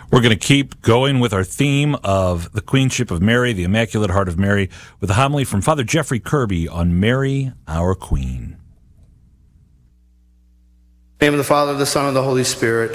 We're going to keep going with our theme of the Queenship of Mary, the Immaculate Heart of Mary, with a homily from Father Jeffrey Kirby on Mary, our Queen. In the name of the Father, the Son, and the Holy Spirit.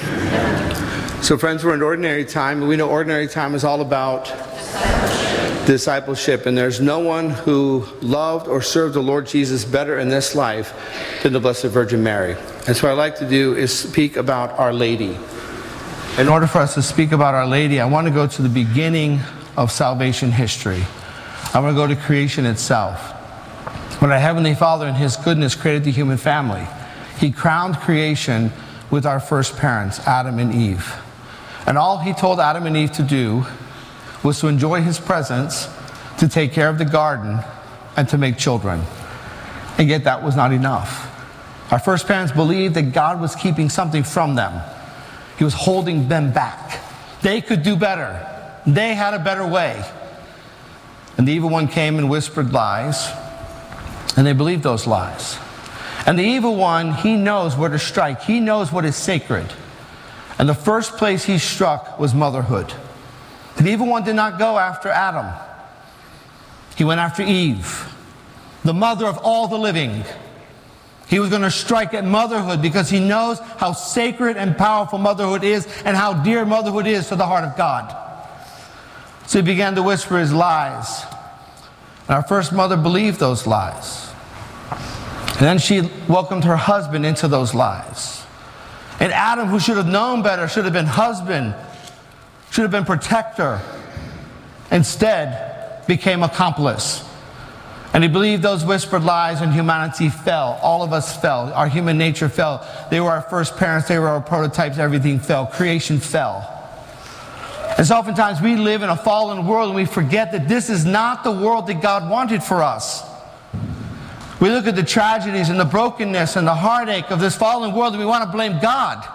So friends, we're in ordinary time, and we know ordinary time is all about discipleship, and there's no one who loved or served the Lord Jesus better in this life than the Blessed Virgin Mary. And so what I'd like to do is speak about Our Lady. In order for us to speak about Our Lady, I want to go to the beginning of salvation history. I want to go to creation itself. When our Heavenly Father in His goodness created the human family, He crowned creation with our first parents, Adam and Eve. And all He told Adam and Eve to do was to enjoy His presence, to take care of the garden, and to make children. And yet that was not enough. Our first parents believed that God was keeping something from them. He was holding them back. They could do better. They had a better way. And the evil one came and whispered lies, and they believed those lies. And the evil one, he knows where to strike. He knows what is sacred. And the first place he struck was motherhood. The evil one did not go after Adam. He went after Eve, the mother of all the living. He was going to strike at motherhood because he knows how sacred and powerful motherhood is and how dear motherhood is to the heart of God. So he began to whisper his lies. And our first mother believed those lies. And then she welcomed her husband into those lies. And Adam, who should have known better, should have been husband, should have been protector, instead became accomplice. And he believed those whispered lies, and humanity fell. All of us fell. Our human nature fell. They were our first parents. They were our prototypes. Everything fell. Creation fell. And so oftentimes we live in a fallen world and we forget that this is not the world that God wanted for us. We look at the tragedies and the brokenness and the heartache of this fallen world and we want to blame God.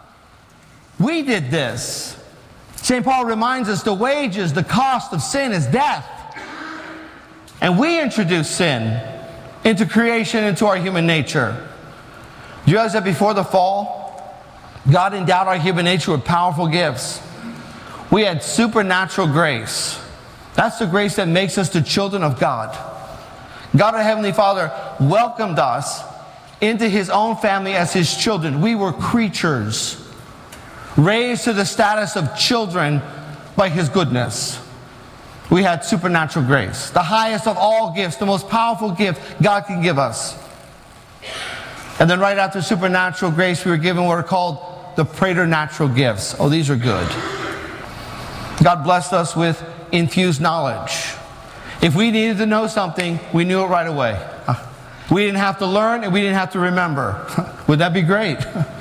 We did this. St. Paul reminds us the wages, the cost of sin is death. And we introduced sin into creation, into our human nature. Do you realize that before the fall, God endowed our human nature with powerful gifts? We had supernatural grace. That's the grace that makes us the children of God. God, our Heavenly Father, welcomed us into His own family as His children. We were creatures, raised to the status of children by His goodness. We had supernatural grace, the highest of all gifts, the most powerful gift God can give us. And then right after supernatural grace, we were given what are called the preternatural gifts. Oh, these are good. God blessed us with infused knowledge. If we needed to know something, we knew it right away. We didn't have to learn and we didn't have to remember. Would that be great?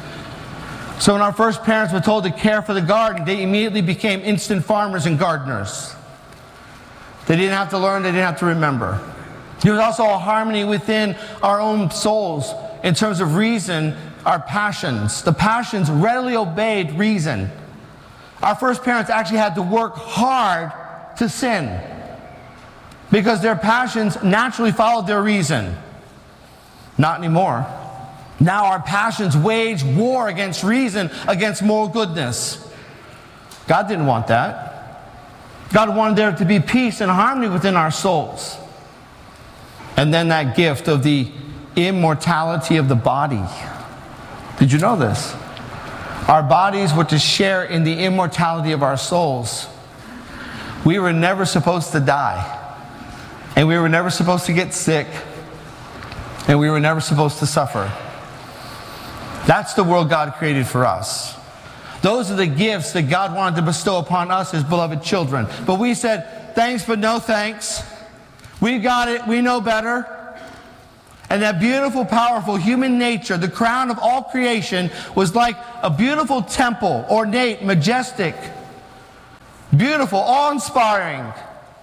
So when our first parents were told to care for the garden, they immediately became instant farmers and gardeners. They didn't have to learn, they didn't have to remember. There was also a harmony within our own souls in terms of reason, our passions. The passions readily obeyed reason. Our first parents actually had to work hard to sin because their passions naturally followed their reason. Not anymore. Now our passions wage war against reason, against moral goodness. God didn't want that. God wanted there to be peace and harmony within our souls. And then that gift of the immortality of the body. Did you know this? Our bodies were to share in the immortality of our souls. We were never supposed to die. And we were never supposed to get sick. And we were never supposed to suffer. That's the world God created for us. Those are the gifts that God wanted to bestow upon us, His beloved children. But we said, thanks but no thanks. We got it. We know better. And that beautiful, powerful human nature, the crown of all creation, was like a beautiful temple, ornate, majestic, beautiful, awe-inspiring.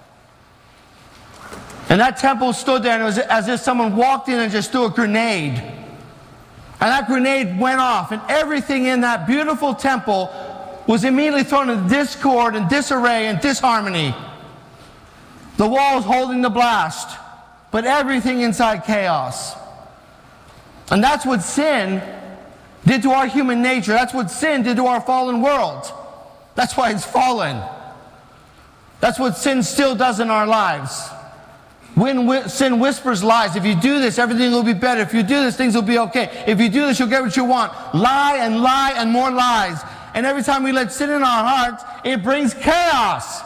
And that temple stood there and it was as if someone walked in and just threw a grenade. And that grenade went off, and everything in that beautiful temple was immediately thrown into discord and disarray and disharmony. The walls holding the blast, but everything inside chaos. And that's what sin did to our human nature. That's what sin did to our fallen world. That's why it's fallen. That's what sin still does in our lives. When sin whispers lies, if you do this, everything will be better. If you do this, things will be okay. If you do this, you'll get what you want. Lie and more lies. And every time we let sin in our hearts, it brings chaos.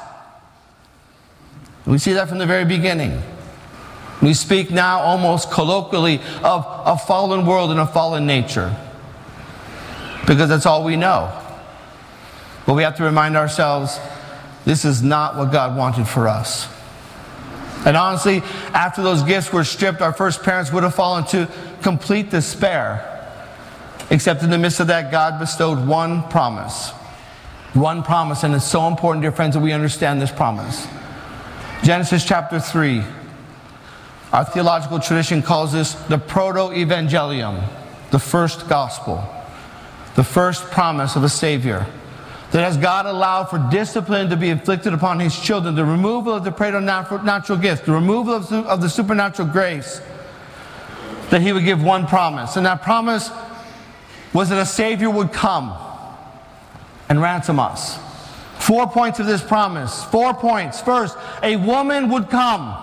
We see that from the very beginning. We speak now almost colloquially of a fallen world and a fallen nature, because that's all we know. But we have to remind ourselves, this is not what God wanted for us. And honestly, after those gifts were stripped, our first parents would have fallen to complete despair. Except in the midst of that, God bestowed one promise. One promise, and it's so important, dear friends, that we understand this promise. Genesis chapter 3. Our theological tradition calls this the proto-evangelium, the first gospel, the first promise of a Savior. That as God allowed for discipline to be inflicted upon His children, the removal of the preternatural gift, the removal of the supernatural grace, that He would give one promise. And that promise was that a Savior would come and ransom us. 4 points of this promise. 4 points. First, a woman would come.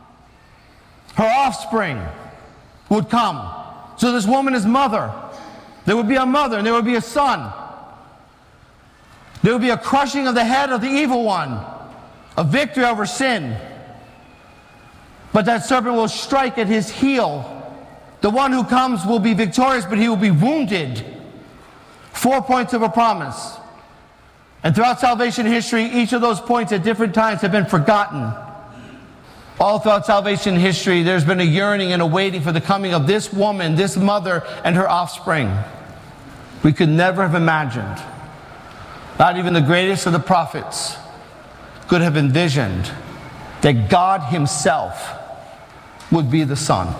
Her offspring would come. So this woman is mother. There would be a mother and there would be a son. There would be a crushing of the head of the evil one, a victory over sin. But that serpent will strike at his heel. The one who comes will be victorious, but he will be wounded. 4 points of a promise. And throughout salvation history, each of those points at different times have been forgotten. All throughout salvation history, there's been a yearning and a waiting for the coming of this woman, this mother, and her offspring. We could never have imagined, not even the greatest of the prophets could have envisioned, that God Himself would be the Son.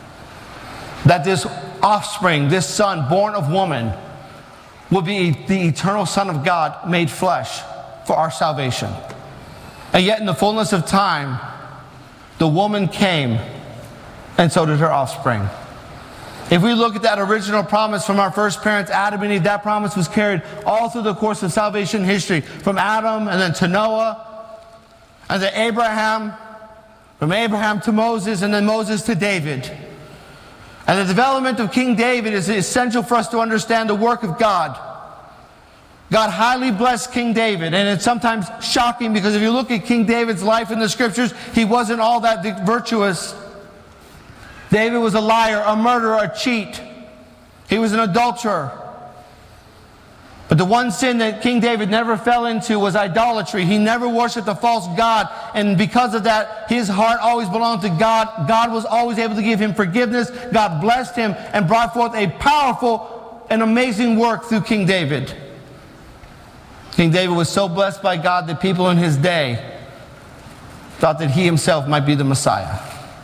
That this offspring, this Son born of woman, would be the eternal Son of God made flesh for our salvation. And yet in the fullness of time, the woman came, and so did her offspring. If we look at that original promise from our first parents, Adam and Eve, that promise was carried all through the course of salvation history, from Adam and then to Noah, and then Abraham, from Abraham to Moses, and then Moses to David. And the development of King David is essential for us to understand the work of God. God highly blessed King David, and it's sometimes shocking because if you look at King David's life in the scriptures, he wasn't all that virtuous. David was a liar, a murderer, a cheat. He was an adulterer. But the one sin that King David never fell into was idolatry. He never worshiped a false god, and because of that, his heart always belonged to God. God was always able to give him forgiveness. God blessed him and brought forth a powerful and amazing work through King David. King David was so blessed by God that people in his day thought that he himself might be the Messiah.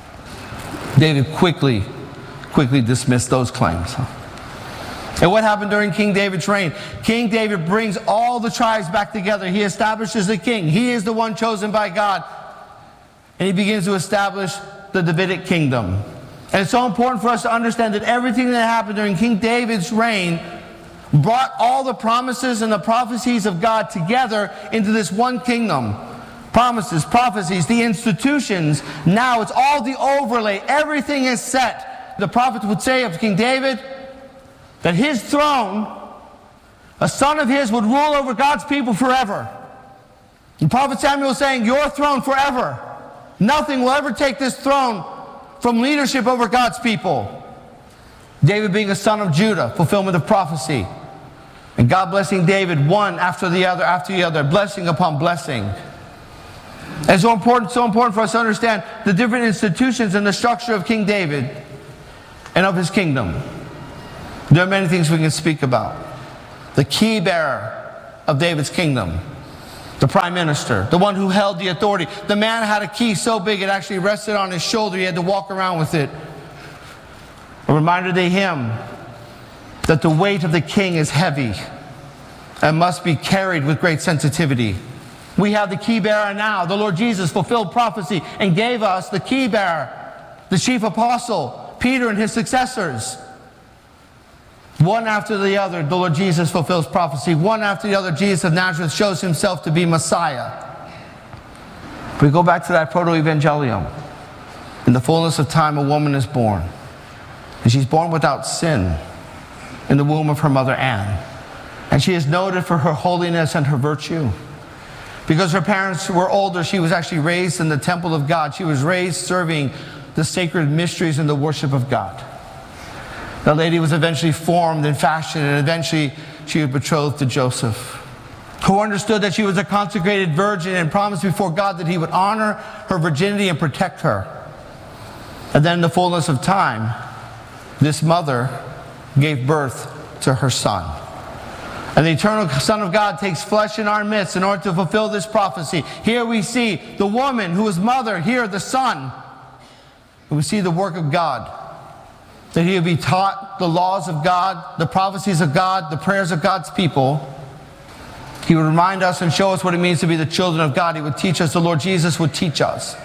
David quickly dismissed those claims. And what happened during King David's reign? King David brings all the tribes back together. He establishes a king. He is the one chosen by God. And he begins to establish the Davidic kingdom. And it's so important for us to understand that everything that happened during King David's reign brought all the promises and the prophecies of God together into this one kingdom. Promises, prophecies, the institutions. Now it's all the overlay. Everything is set. The prophet would say of King David that his throne, a son of his, would rule over God's people forever. And Prophet Samuel was saying, your throne forever. Nothing will ever take this throne from leadership over God's people. David being a son of Judah, fulfillment of prophecy. And God blessing David one after the other, blessing upon blessing. And it's so important for us to understand the different institutions and the structure of King David and of his kingdom. There are many things we can speak about. The key bearer of David's kingdom, the prime minister, the one who held the authority. The man had a key so big it actually rested on his shoulder. He had to walk around with it. A reminder to him that the weight of the king is heavy and must be carried with great sensitivity. We have the key bearer now. The Lord Jesus fulfilled prophecy and gave us the key bearer, the chief apostle, Peter and his successors. One after the other, the Lord Jesus fulfills prophecy. One after the other, Jesus of Nazareth shows himself to be Messiah. We go back to that proto-evangelium. In the fullness of time, a woman is born. And she's born without sin in the womb of her mother Anne. And she is noted for her holiness and her virtue. Because her parents were older, she was actually raised in the temple of God. She was raised serving the sacred mysteries and the worship of God. That lady was eventually formed and fashioned, and eventually she was betrothed to Joseph, who understood that she was a consecrated virgin and promised before God that he would honor her virginity and protect her. And then in the fullness of time, this mother gave birth to her son. And the eternal Son of God takes flesh in our midst in order to fulfill this prophecy. Here we see the woman who is mother, here the Son. And we see the work of God. That he would be taught the laws of God, the prophecies of God, the prayers of God's people. He would remind us and show us what it means to be the children of God. He would teach us. The Lord Jesus would teach us.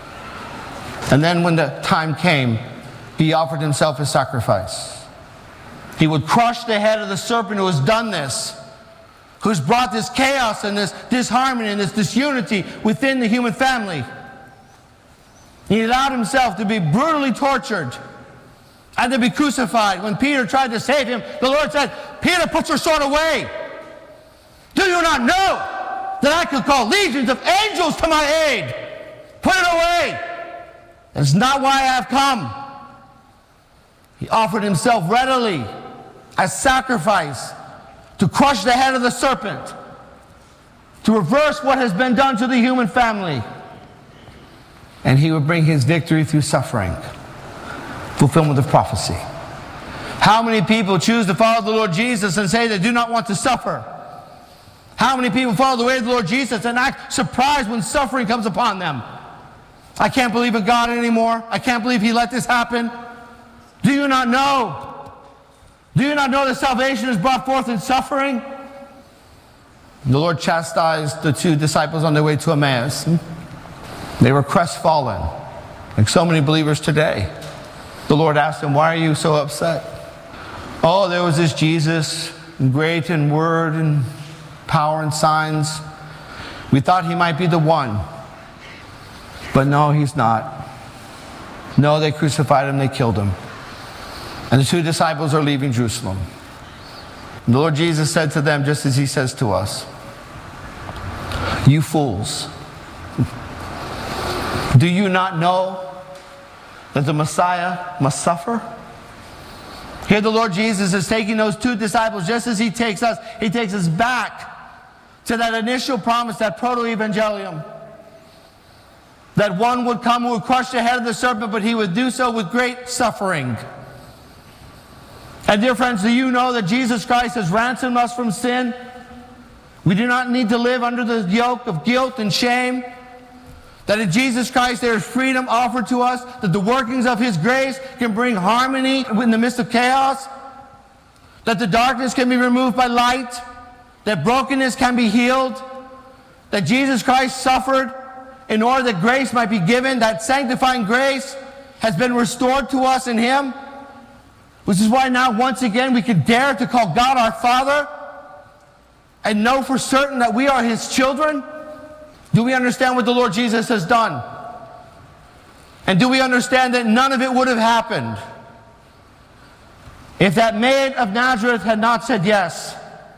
And then when the time came, he offered himself as sacrifice. He would crush the head of the serpent who has done this, who's brought this chaos and this disharmony and this disunity within the human family. He allowed himself to be brutally tortured and to be crucified. When Peter tried to save him, the Lord said, "Peter, put your sword away. Do you not know that I could call legions of angels to my aid? Put it away. That's not why I have come." He offered himself readily as sacrifice to crush the head of the serpent, to reverse what has been done to the human family. And he would bring his victory through suffering, fulfillment of prophecy. How many people choose to follow the Lord Jesus and say they do not want to suffer? How many people follow the way of the Lord Jesus and act surprised when suffering comes upon them? I can't believe in God anymore. I can't believe he let this happen. Do you not know? Do you not know that salvation is brought forth in suffering? The Lord chastised the two disciples on their way to Emmaus. They were crestfallen, like so many believers today. The Lord asked them, "Why are you so upset?" "Oh, there was this Jesus, great in word and power and signs. We thought he might be the one. But no, he's not. No, they crucified him, they killed him." And the two disciples are leaving Jerusalem. And the Lord Jesus said to them, just as he says to us, "You fools, do you not know that the Messiah must suffer?" Here the Lord Jesus is taking those two disciples, just as he takes us back to that initial promise, that proto-evangelium. That one would come who would crush the head of the serpent, but he would do so with great suffering. And dear friends, do you know that Jesus Christ has ransomed us from sin? We do not need to live under the yoke of guilt and shame. That in Jesus Christ there is freedom offered to us, that the workings of his grace can bring harmony in the midst of chaos, that the darkness can be removed by light, that brokenness can be healed, that Jesus Christ suffered in order that grace might be given, that sanctifying grace has been restored to us in him, which is why now once again we can dare to call God our Father and know for certain that we are his children. Do we understand what the Lord Jesus has done? And do we understand that none of it would have happened if that maid of Nazareth had not said yes?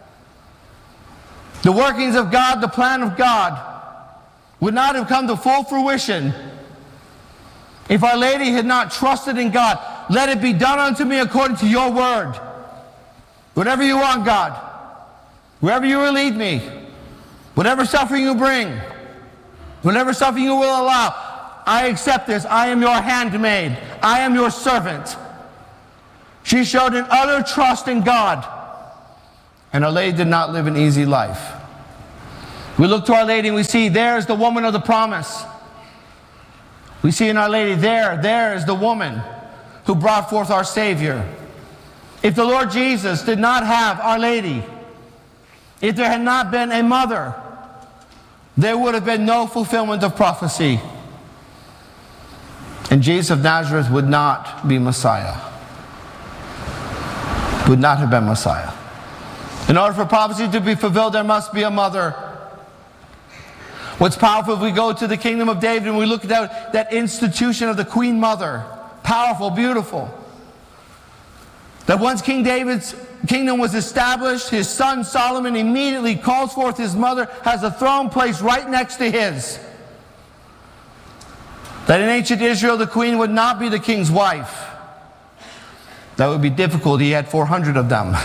The workings of God, the plan of God, would not have come to full fruition if Our Lady had not trusted in God. "Let it be done unto me according to your word." Whatever you want, God, wherever you will lead me, whatever suffering you bring, whatever suffering you will allow, I accept this. I am your handmaid. I am your servant. She showed an utter trust in God. And Our Lady did not live an easy life. We look to Our Lady and we see there's the woman of the promise. We see in Our Lady there is the woman who brought forth our Savior. If the Lord Jesus did not have Our Lady, if there had not been a mother, there would have been no fulfillment of prophecy. And Jesus of Nazareth would not be Messiah. would not have been Messiah. In order for prophecy to be fulfilled, there must be a mother. What's powerful, if we go to the kingdom of David and we look at that institution of the queen mother, powerful, beautiful. That once King David's kingdom was established, his son Solomon immediately calls forth his mother, has a throne placed right next to his. That in ancient Israel, the queen would not be the king's wife. That would be difficult. He had 400 of them.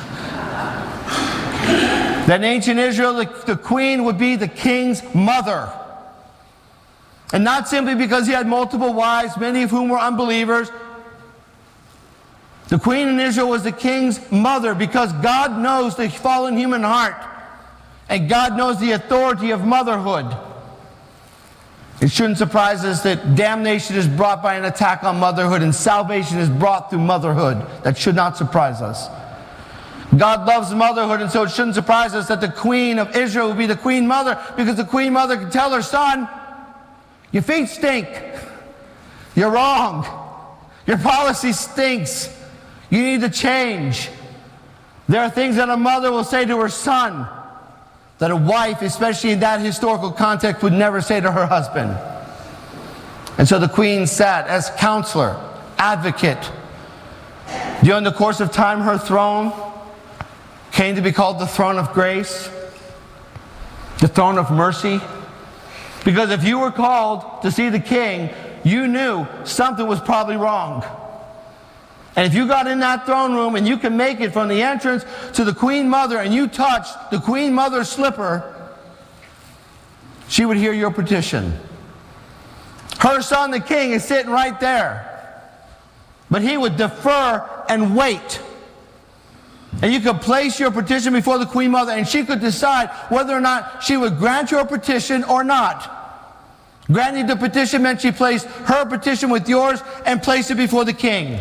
That in ancient Israel, the queen would be the king's mother. And not simply because he had multiple wives, many of whom were unbelievers. The queen in Israel was the king's mother because God knows the fallen human heart. And God knows the authority of motherhood. It shouldn't surprise us that damnation is brought by an attack on motherhood and salvation is brought through motherhood. That should not surprise us. God loves motherhood, and so it shouldn't surprise us that the queen of Israel would be the queen mother, because the queen mother can tell her son, your feet stink. You're wrong. Your policy stinks. You need to change. There are things that a mother will say to her son that a wife, especially in that historical context, would never say to her husband. And so the queen sat as counselor, advocate. During the course of time, her throne came to be called the throne of grace, the throne of mercy. Because if you were called to see the king, you knew something was probably wrong. And if you got in that throne room and you can make it from the entrance to the queen mother and you touched the queen mother's slipper, she would hear your petition. Her son, the king, is sitting right there. But he would defer and wait. And you could place your petition before the queen mother and she could decide whether or not she would grant your petition or not. Granting the petition meant she placed her petition with yours and placed it before the king.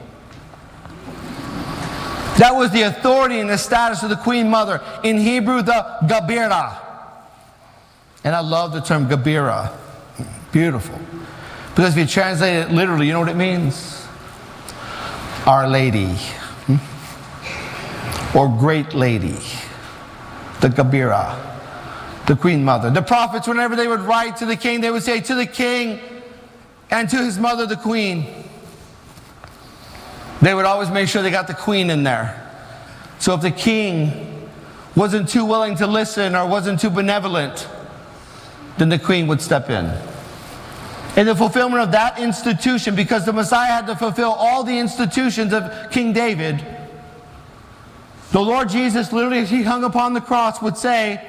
That was the authority and the status of the queen mother. In Hebrew, the Gabira. And I love the term Gabira. Beautiful. Because if you translate it literally, you know what it means? Our Lady. Or Great Lady. The Gabira. The queen mother. The prophets, whenever they would write to the king, they would say, to the king and to his mother, the queen. They would always make sure they got the queen in there. So if the king wasn't too willing to listen or wasn't too benevolent, then the queen would step in. In the fulfillment of that institution, because the Messiah had to fulfill all the institutions of King David, the Lord Jesus, literally as he hung upon the cross, would say,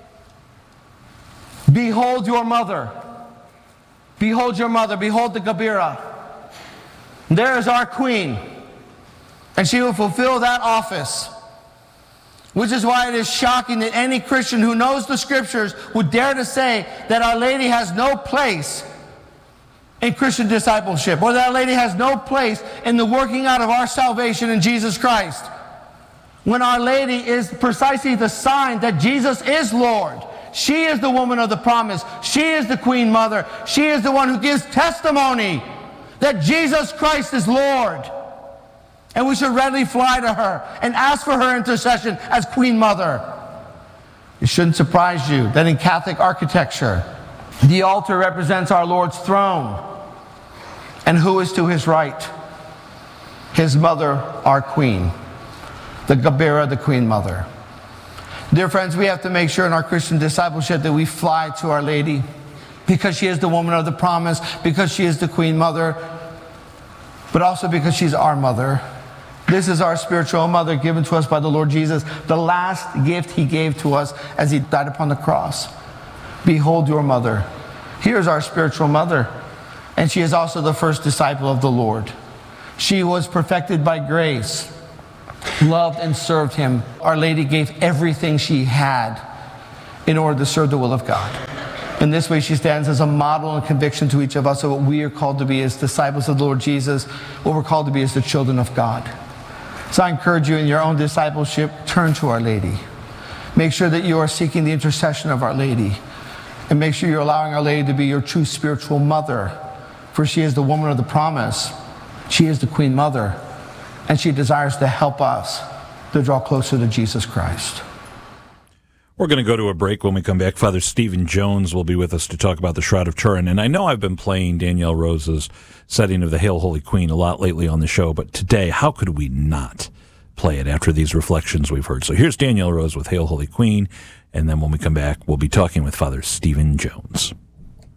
behold your mother. Behold your mother. Behold the Gabira. There is our queen. And she will fulfill that office. Which is why it is shocking that any Christian who knows the scriptures would dare to say that Our Lady has no place in Christian discipleship, or that Our Lady has no place in the working out of our salvation in Jesus Christ. When Our Lady is precisely the sign that Jesus is Lord. She is the woman of the promise. She is the queen mother. She is the one who gives testimony that Jesus Christ is Lord. And we should readily fly to her and ask for her intercession as queen mother. It shouldn't surprise you that in Catholic architecture, the altar represents our Lord's throne. And who is to his right? His mother, our queen. The Gabira, the queen mother. Dear friends, we have to make sure in our Christian discipleship that we fly to Our Lady, because she is the woman of the promise, because she is the queen mother, but also because she's our mother. This is our spiritual mother given to us by the Lord Jesus, the last gift he gave to us as he died upon the cross. Behold your mother. Here's our spiritual mother. And she is also the first disciple of the Lord. She was perfected by grace, loved and served him. Our Lady gave everything she had in order to serve the will of God. In this way, she stands as a model and conviction to each of us of what we are called to be as disciples of the Lord Jesus, what we're called to be as the children of God. So I encourage you in your own discipleship, turn to Our Lady. Make sure that you are seeking the intercession of Our Lady. And make sure you're allowing Our Lady to be your true spiritual mother. For she is the woman of the promise. She is the queen mother. and she desires to help us to draw closer to Jesus Christ. We're going to go to a break. When we come back, Father Stephen Jones will be with us to talk about the Shroud of Turin. And I know I've been playing Danielle Rose's setting of the Hail Holy Queen a lot lately on the show, but today, how could we not play it after these reflections we've heard? So here's Danielle Rose with Hail Holy Queen, and then when we come back, we'll be talking with Father Stephen Jones.